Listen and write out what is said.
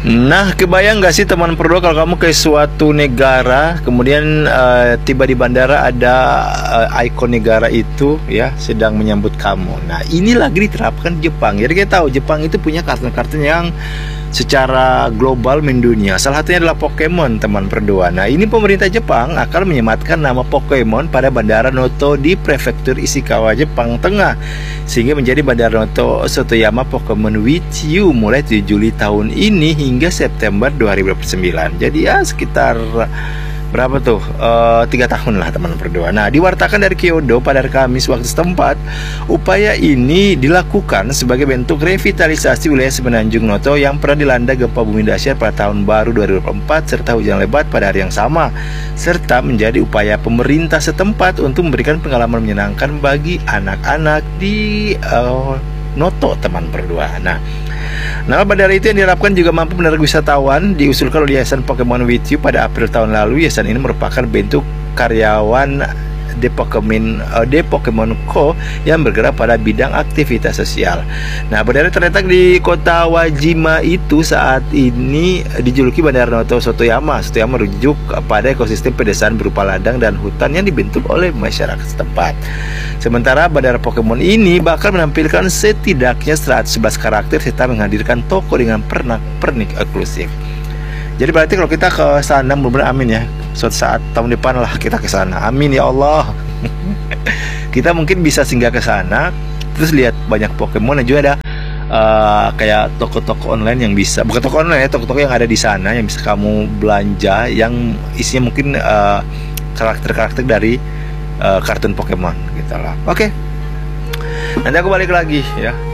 Nah, kebayang gak sih teman berdua kalau kamu ke suatu negara, kemudian tiba di bandara ada ikon negara itu ya sedang menyambut kamu. Nah, ini lagi diterapkan di Jepang. Jadi kita tahu Jepang itu punya kartun-kartun yang secara global mendunia. Salah satunya adalah Pokemon, teman berdua. Nah, ini pemerintah Jepang akan menyematkan nama Pokemon pada Bandara Noto di Prefektur Ishikawa, Jepang Tengah, sehingga menjadi Bandara Noto Sotoyama Pokemon with You mulai 7 Juli tahun ini hingga September 2009. Jadi ya sekitar berapa tuh? 3 tahun lah teman berdua. Nah, diwartakan dari Kyodo pada Kamis waktu setempat, upaya ini dilakukan sebagai bentuk revitalisasi wilayah Semenanjung Noto yang pernah dilanda gempa bumi dahsyat pada tahun baru 2004 serta hujan lebat pada hari yang sama, serta menjadi upaya pemerintah setempat untuk memberikan pengalaman menyenangkan bagi anak-anak di Noto, teman berdua. Nah, nama bandara itu yang diharapkan juga mampu menarik wisatawan diusulkan oleh Yayasan Pokemon with You pada April tahun lalu. Yayasan ini merupakan bentuk karyawan The Pokemon Co yang bergerak pada bidang aktivitas sosial. Nah, bandara terletak di kota Wajima itu saat ini dijuluki Bandara Noto Sotoyama. Sotoyama merujuk pada ekosistem pedesaan berupa ladang dan hutan yang dibentuk oleh masyarakat setempat. Sementara bandara Pokemon ini bakal menampilkan setidaknya 111 karakter serta menghadirkan toko dengan pernak-pernik eksklusif. Jadi berarti kalau kita ke sana, benar-benar amin ya, suatu saat tahun depan lah kita ke sana. Amin ya Allah. Kita mungkin bisa singgah ke sana, terus lihat banyak Pokemon dan juga ada kayak toko-toko online yang bisa, bukan toko online ya, toko-toko yang ada di sana yang bisa kamu belanja, yang isinya mungkin karakter-karakter dari kartun Pokemon gitu lah. Oke. Nanti aku balik lagi ya.